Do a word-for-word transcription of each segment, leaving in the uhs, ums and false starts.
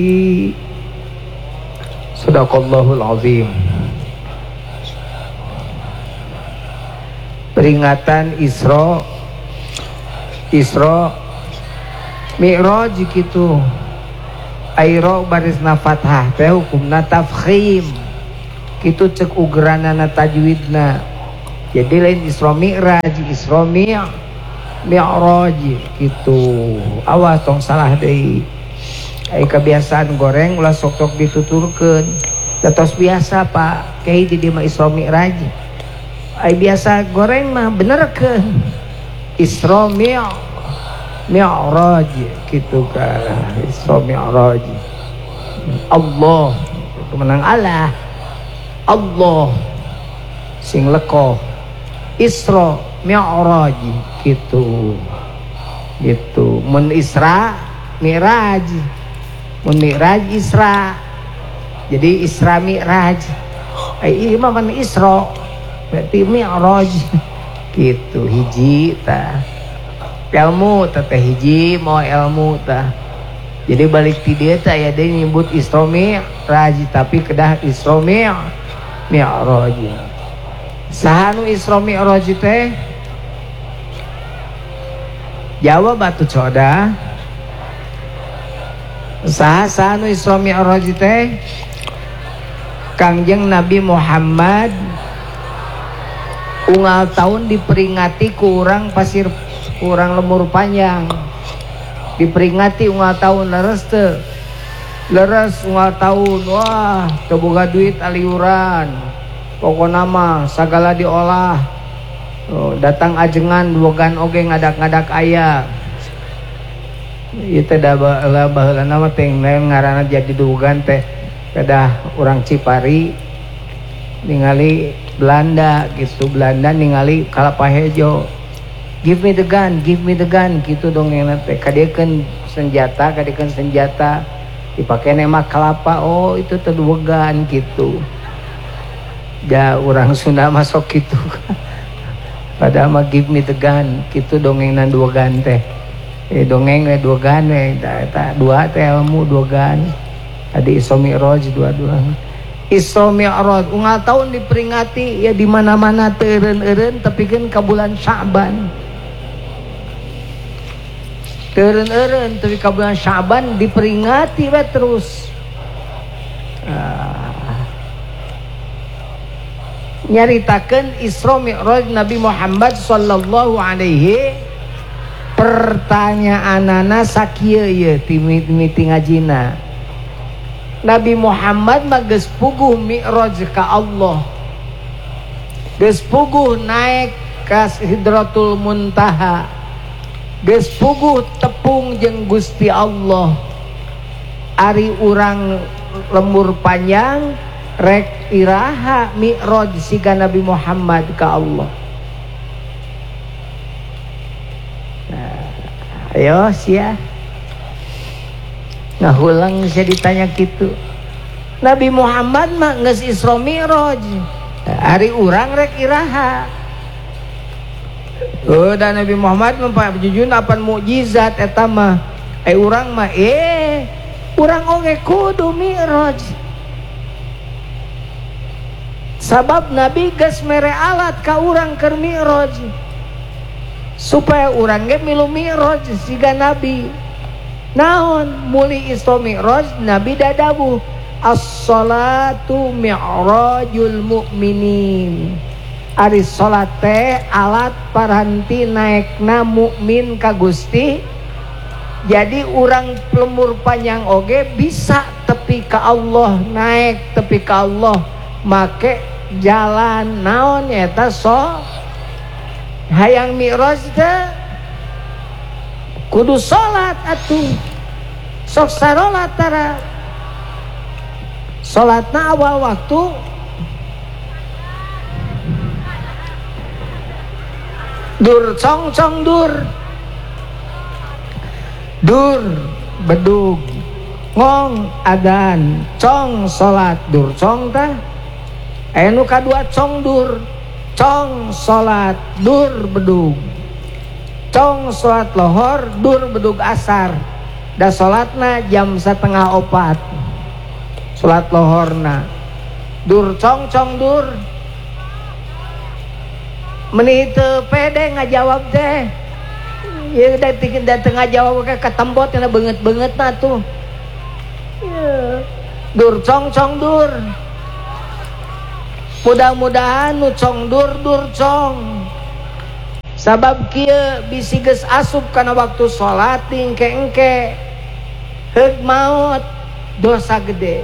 Sadaqallahul azim. Peringatan Isra Isra Mi'raj kitu. Airo barisna fathah teh hukumna tafkhim. Kitu cek ugeranana tajwidna. Jadi lain Isra Mi'raj, Isra Mi' Mi'raj gitu. Awas tong salah deui. Ai kebiasaan goreng ulah sok-sok dituturkeun. Tetos biasa Pak Kiai di dieu mah Isra Mi'raj. Ai biasa goreng mah benerkeun. Isra Mi' Mi'raj gitu kan. Isra Mi'raj. Allah menang Allah. Allah sing lekoh. Isra Mi'raj gitu. Gitu. Mun Isra Mi'raj. Mun Mi'raj Isra. Jadi Isra Mi'raj. Ai ieu mah man Isra. Berarti Mi'raj gitu hiji tah. Ilmu teh hiji mau ilmu tah. Jadi balik ti dieu teh aya deui nyebut Isra Mi'raj tapi kedah Isra Mi'raj. Saha nu Isra Mi'raj teh? Jawab atuh coda. Saha saha nu Isra Mi'raj teh? Kangjeng Nabi Muhammad unggal tahun diperingati ku urang pasir kurang lemur panjang, diperingati unggal tahun leres teu leres unggal tahun. Wah teu boga duit aliuran, pokona mah sagala diolah. Oh, datang ajengan duogan oge ngadak-ngadak aya. Ieu teh da baheula nama teh ngaranna jadi duogan teh kedah urang Cipari ningali Belanda gitu. Belanda ningali kalapa hejo. Give me the gun, give me the gun gitu dong yang nanti kadekeun senjata, kadekeun senjata dipakai nema kelapa. Oh itu terduwegan gitu. Ya orang Sunda masuk gitu. Padahal mah give me the gun gitu dongengna duwegan teh. Eh dongeng we duwegan we eta dua teh ilmu duwegan. Tadi Isra Mi'raj dua-dua. Isra Mi'raj unggal tahun diperingati ya di mana-mana teu eureun-eureun tapi kan ka bulan Sya'ban. Teureun-eureun tapi ka bulan Sya'ban diperingati we terus. Ah. Nyaritakeun Isra Mi'raj Nabi Muhammad sallallahu alaihi. Pertanyaanana sakieu ieu ti miti ngajina. Nabi Muhammad mah geus puguh Mi'raj ka Allah. Geus puguh naik ka Sidratul Muntaha. Geus puguh tepung jeung Gusti Allah. Ari urang lembur panjang rek iraha Mi'raj siga Nabi Muhammad ka Allah. Nah, ayo sia ngahulang saya ditanya gitu. Nabi Muhammad mah geus Isra Mi'raj. Ari urang rek iraha. Oh, dan Nabi Muhammad mempajujun apan mukjizat eta mah. Eh urang mah eh urang oge kudu Mi'raj. Sabab Nabi geus mere alat ka urang keur Mi'raj. Supaya urang ge milu Mi'raj siga Nabi. Naon muli Isra Mi'raj Nabi dadawu as-salatu mi'rajul mu'minin. Ari salat teh alat paranti naekna mukmin ka Gusti. Jadi urang lemur panjang oge bisa tepi ka Allah, naik tepi ka Allah make jalan naon eta so hayang Mi'raj teh kudu salat atuh. Sok sarolat tara. Salatna awal waktu dur cong cong dur. Dur bedug ngong adan cong salat dur cong tah. Aya nu kadua cong dur. Cong salat dur bedug. Cong salat lohor dur bedug asar. da salatna jam setengah opat salat lohorna dur cong cong dur menit pede ngajawab teh ya dateng dateng ngajawab ke ketembot yang banget banget na tuh ya. Dur cong cong dur mudah-mudahan nu cong dur dur cong sabab kieu bisi geus asup kana waktu salat engke-engke heug maot dosa gede.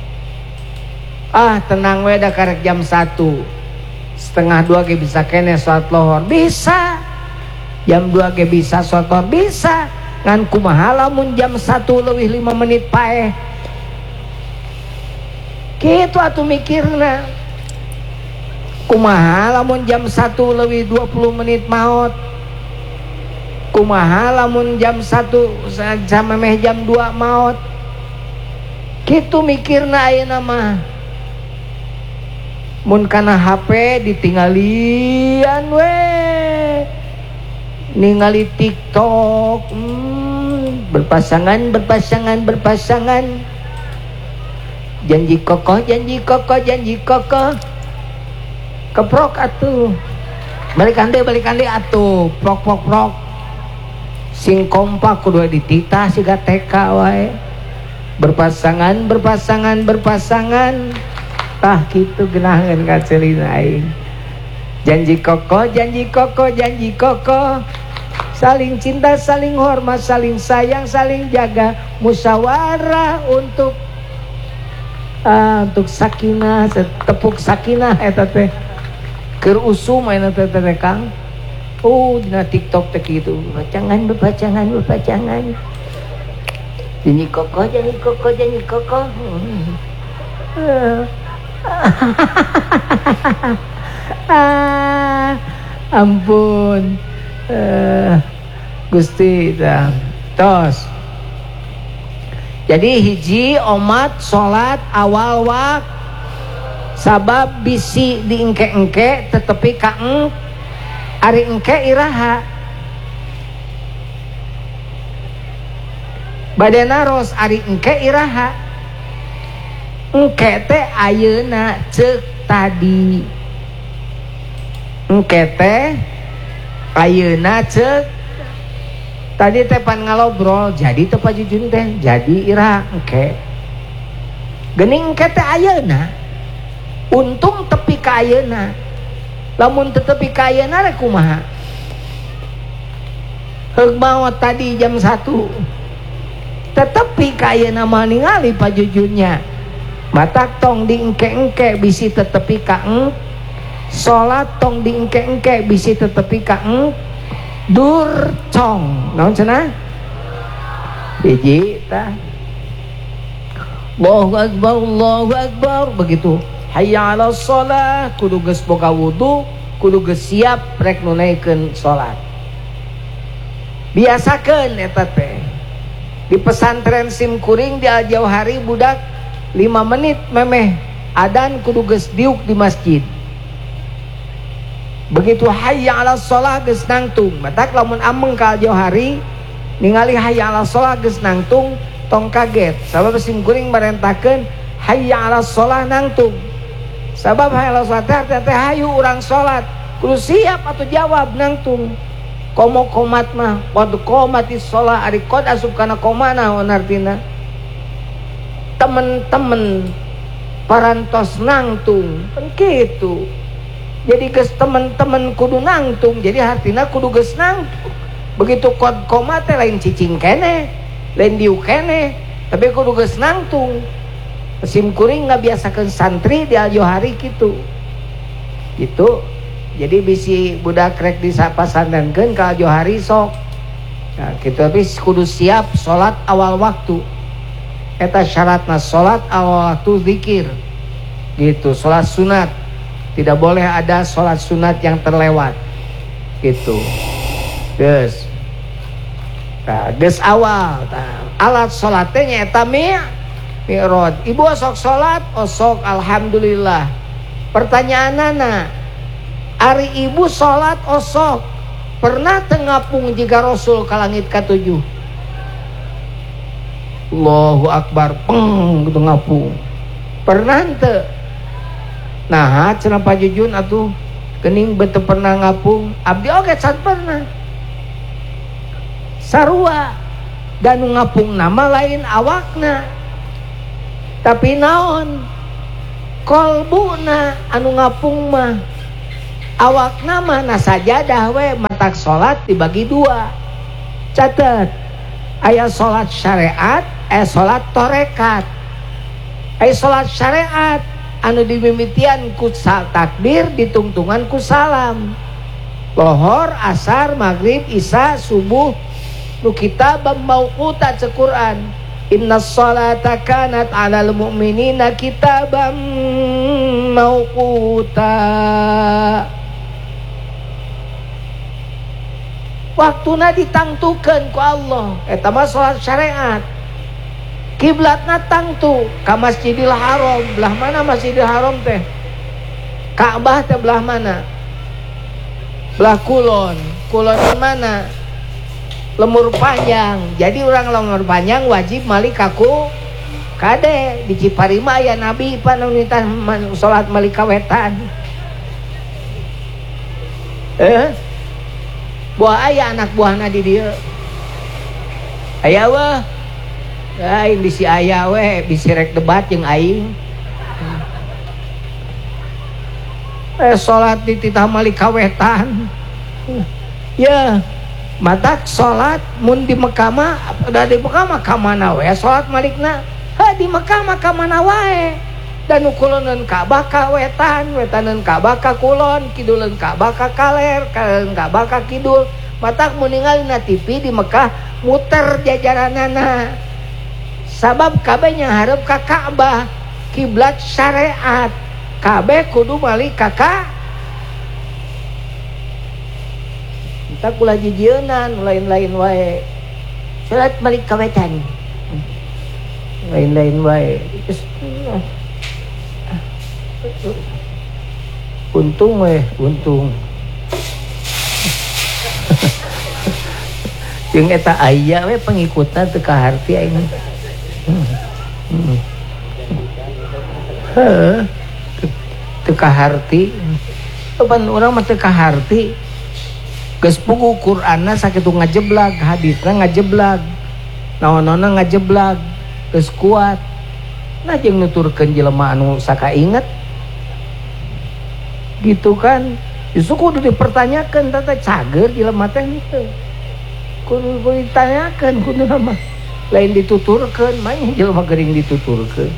Ah tenang we da karek jam satu setengah dua ge bisa kene salat lohor bisa jam dua ge bisa salat lohor bisa ngan kumaha lamun jam satu leuwih lima menit paeh kitu atuh mikirna kumaha lamun jam satu leuwih dua puluh menit maot kumaha lamun jam satu samemeh jam dua maot kitu mikirna ayeuna mah mun kana H P ditinggalian we ningali TikTok hmm, berpasangan berpasangan berpasangan janji kokoh janji kokoh janji kokoh keprok atuh balikan deh balikan deh atuh prok prok prok sing kompak kudu dititah siga T K wae berpasangan berpasangan berpasangan tah kitu geunaheun kacelin aing janji kokoh janji kokoh janji kokoh saling cinta saling hormat saling sayang saling jaga musyawarah untuk uh, untuk sakinah tepuk sakinah eta teh keur usum ayeuna teh teh Kang. Oh dina TikTok teh kitu. Bacangan bebacangan bebacangan. Janji kokoh janji kokoh janji kokoh. Ah, ampun. Uh, Gusti dah. Tos. Jadi hiji omat salat awal waktu sabab bisi di engke-engke tetepi ka eng ari engke iraha badena ros ari engke iraha engke teh ayeuna ceuk tadi engke teh ayeuna ceuk tadi teh pan ngalobrol jadi teh pajujun teh jadi iraha engke geuning engke teh ayeuna untung tepi ka ayeuna lamun teu tepi ka ayeuna rek kumaha heug maot tadi jam satu tetepi ka ayeuna mah ningali pajujunnya matak tong diengke-engke bisi tetepi ka eng salat tong diengke-engke bisi tetepi ka eng dur cong naon cenah hiji tah Allahu akbar Allahu akbar begitu hayya 'alas shalah kudu geus boga wudu kudu geus siap rek nunaikeun salat biasakeun eta teh di pesantren Simkuring di Al-Jauhari budak lima menit memeh adzan kudu geus diuk di masjid begitu hayya 'alas shalah geus nangtung matak lamun ameng ka Al-Jauhari ningali hayya 'alas shalah geus nangtung tong kaget sabab Simkuring merentahkeun hayya 'alas shalah nangtung sabab hayya 'alas shalah teh hayu urang salat kudu siap atuh jawab nangtung komo komat mah qad qomatis shalah ari qad asup kana komana naon artina temen-temen parantos nangtung kan kitu jadi geus temen-temen kudu nangtung jadi artina kudu geus nangtung begitu qad qomat teh lain cicing kene lain diuk kene tapi kudu geus nangtung Simkuring ngabiasakeun santri di Al-Jauhari gitu gitu jadi bisi budak rek disapasandangkeun ka Al-Jauhari sok nah gitu tapi kudu siap salat awal waktu eta syaratna salat awal waktu zikir gitu salat sunat tidak boleh ada salat sunat yang terlewat gitu geus nah geus awal nah, alat salat teh nyaeta mi mi'raj ibu sok salat osok alhamdulillah pertanyaanana ari ibu salat osok pernah tengapung jika Rasul ka langit katujuh Allahu Akbar peng gitu ngapung pernah teu nah cenah pajujun atuh kening bete pernah ngapung abdi oge can pernah sarua dan ngapung nama lain awakna tapi naon kolbuna anu ngapung mah awakna mah na sajadah we matak salat dibagi dua catet aya salat syariat aya salat torekat aya salat syariat anu dimimitian ku takbir ditungtungan ku salam lohor asar maghrib isya subuh nu kitabam mauquta ce Quran innas salata kanat 'alal mu'minina kitabam mauquta waktuna ditangtukeun ku Allah eta mah salat syariat kiblatna tangtu ka Masjidil Haram belah mana Masjidil Haram teh Ka'bah teh belah mana belah kulon kulon mana lemur panjang jadi orang lemur panjang wajib malik kaku kade di Ciparima ya Nabi panunitan salat malik kawetan eh buah aya anak buahna di dieu aya weh aing bisi aya we bisi rek debat jeung aing eh salat di titah malik kawetan ya matak salat mun di Mekah mah da di Mekah mah ka mana we salat malikna ha di Mekah mah ka mana wae dan ukuloneun Ka'bah ka wetan wetaneun Ka'bah ka kulon kiduleun Ka'bah ka kaler kaleun Ka'bah ka kidul matak mun ningalina T V di Mekah muter jajaranana sabab kabeh nyaharep ka Ka'bah kiblat syariat kabeh kudu malik ka ka tak kula jijieunnan lain-lain wae salat malik ka wetan lain-lain wae untung weh untung jeung eta aya we pengikutna teu kaharti aing heuh teu kaharti pan urang mah teu kaharti geus puguh Qur'anna sakitu ngajeblag hadisna ngajeblag naon-naonna ngajeblag geus kuat nah jeung nuturkeun jelema anu sakainget gitu kan justru kudu dipertanyakan tata cager jelema teh henteu kudu ditanyakeun kudu nama lain dituturkeun mah jelema geuring dituturkeun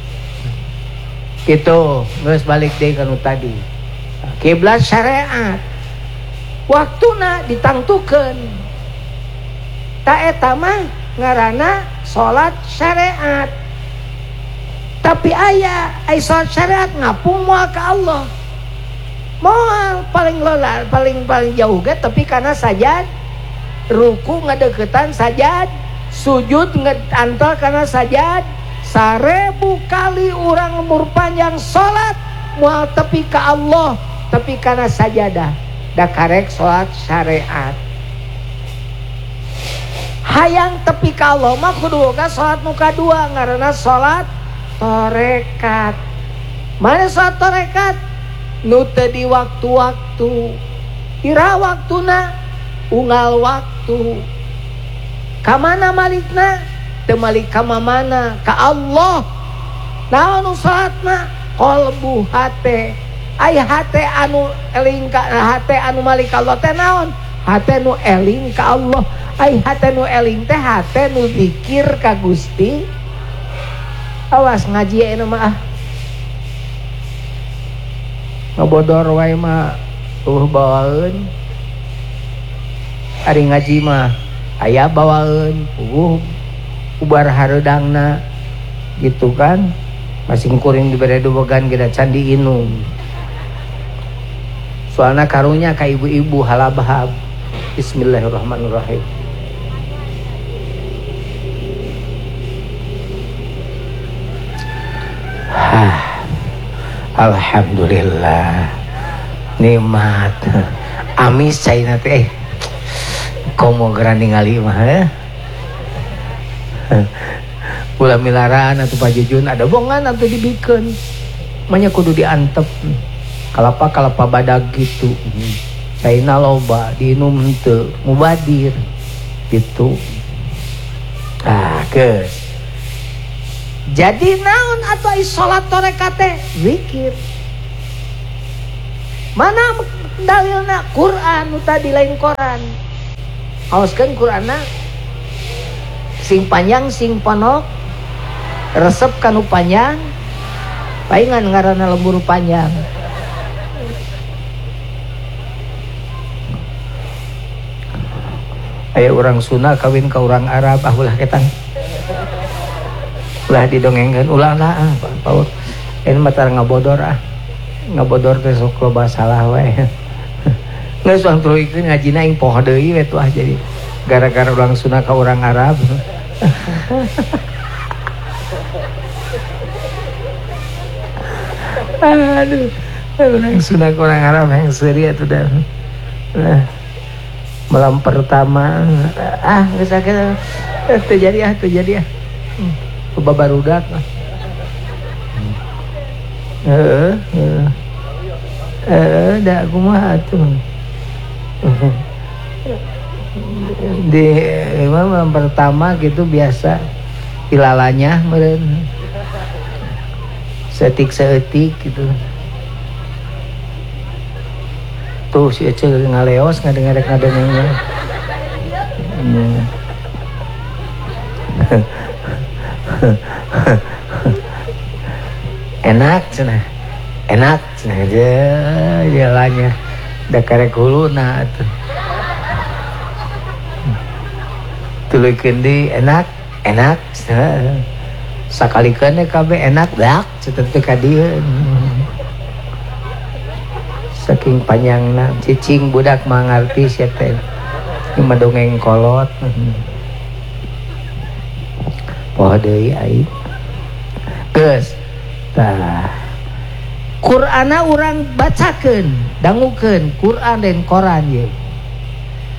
kitu geus balik deui kana tadi kiblat syariat waktuna ditangtukeun ta eta mah ngaranna salat syariat tapi aya ai salat syariat ngapung moal ka Allah moal paling lolar paling paling jauh ge tapi karena sajad ruku ngadeukeutan sajad sujud ngeantol karena sajad sarebu kali urang umur panjang salat moal tepi ka Allah tapi karena sajadah da karek salat syariat hayang tepi ka Allah mah kudu boga salat nu kadua ngaranna salat torekat mana salat torekat nu teu di waktu-waktu ira waktuna unggal waktu ka mana malikna teu malik ka mana ka Allah naon salatna qalbu hate aya hate anu eling ka hate anu malik ka Allah teh naon hate nu eling ka Allah ai hate nu eling teh hate nu zikir ka Gusti awas ngaji anu mah ah ngabodor wae mah uh bawaeun ari ngaji mah aya bawaeun uh ubar hareudangna gitu kan masing kuring dibere dobogan geda candi inung soalna karunya ka ibu-ibu halabahab bismillahirrahmanirrahim alhamdulillah nikmat amis caina teh komo geran ningali mah ulah milaraan atau pajujun ada bongan atau dibikin manya kudu diantep kalapa kalapa badag gitu caina loba diinum henteu mubadir gitu ah geus jadi naon atuh salat tarekat teh zikir mana dalilna Quran nu tadi lain Quran aoskeun Qur'anna sing panjang sing ponok resep kanu panjang paingan ngaranna lembur panjang aya urang Sunda kawin ka urang Arab ah ulah ketang ulah didongengkeun ulah lah ah paur ini mah tara ngabodor ah ngabodor teh sok loba salah we geus urang turuykeun ngajina ing poho deui we tuh ah jadi gara-gara urang Sunda ka urang Arab aduh orang Sunda ka urang Arab yang seuri atuh dah malam pertama ah geus sakitu teu jadi ah teu jadi ah babarudak heeh heeh eh da kumaha atuh di malam pertama gitu biasa ilalanya meureun setik seetik gitu tuh si Ece ngaleos ngadeng-ngadeng ngadengnya hmm. enak cenah enak cenah aja jalannya da karek huluna atuh tuluykeun deui enak enak cenah sakalikeun kabeh enak dak cetet ka dieu saking panjangna cicing budak mangarti sia teh ieu mah dongeng kolot poho deui ai geus tah Qur'ana urang bacakeun dangukeun Qur'an dan Quran ye